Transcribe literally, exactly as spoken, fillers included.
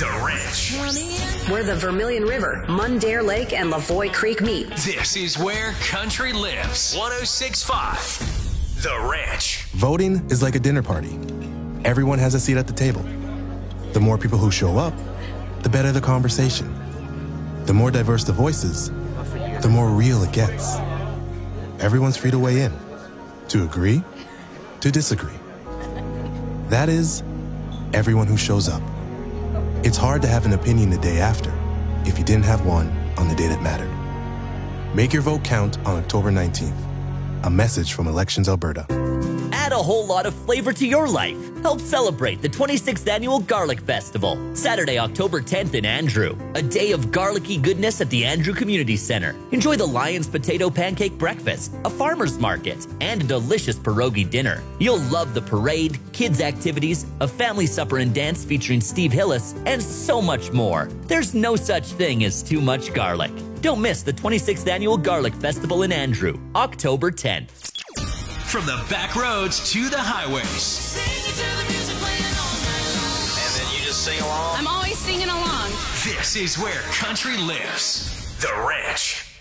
The Ranch. Where the Vermilion River, Mundare Lake, and Lavoie Creek meet. This is where country lives. one oh six point five. The Ranch. Voting is like a dinner party. Everyone has a seat at the table. The more people who show up, the better the conversation. The more diverse the voices, the more real it gets. Everyone's free to weigh in, to agree, to disagree. That is, everyone who shows up. It's hard to have an opinion the day after if you didn't have one on the day that mattered. Make your vote count on October nineteenth. A message from Elections Alberta. Add a whole lot of flavor to your life. Help celebrate the twenty-sixth Annual Garlic Festival, Saturday, October tenth in Andrew. A day of garlicky goodness at the Andrew Community Center. Enjoy the Lion's Potato Pancake Breakfast, a farmer's market, and a delicious pierogi dinner. You'll love the parade, kids' activities, a family supper and dance featuring Steve Hillis, and so much more. There's no such thing as too much garlic. Don't miss the twenty-sixth Annual Garlic Festival in Andrew, October tenth. From the back roads to the highways. And then you just sing along? I'm always singing along. This is where country lives. The Ranch.